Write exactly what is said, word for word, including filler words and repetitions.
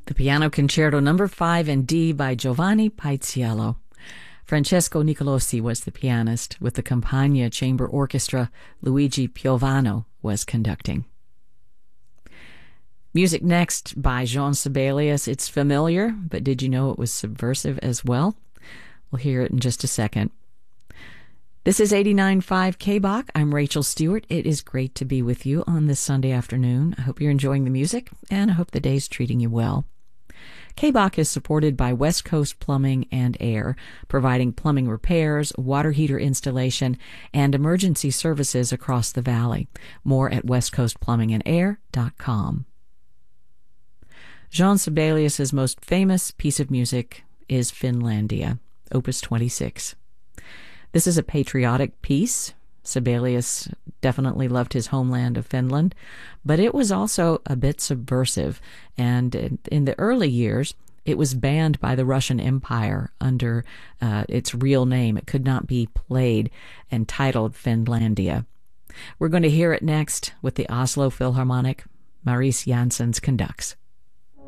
The Piano Concerto Number five in D by Giovanni Paisiello. Francesco Nicolosi was the pianist, with the Campagna Chamber Orchestra. Luigi Piovano was conducting. Music next by Jean Sibelius. It's familiar, but did you know it was subversive as well? We'll hear it in just a second. This is eighty-nine point five K B O C. I'm Rachel Stewart. It is great to be with you on this Sunday afternoon. I hope you're enjoying the music, and I hope the day's treating you well. K B O C is supported by West Coast Plumbing and Air, providing plumbing repairs, water heater installation, and emergency services across the valley. More at west coast plumbing and air dot com. Jean Sibelius's most famous piece of music is Finlandia, Opus twenty-six. This is a patriotic piece. Sibelius definitely loved his homeland of Finland, but it was also a bit subversive, and in the early years, it was banned by the Russian Empire under uh, its real name. It could not be played and titled Finlandia. We're going to hear it next with the Oslo Philharmonic. Maurice Janssens conducts.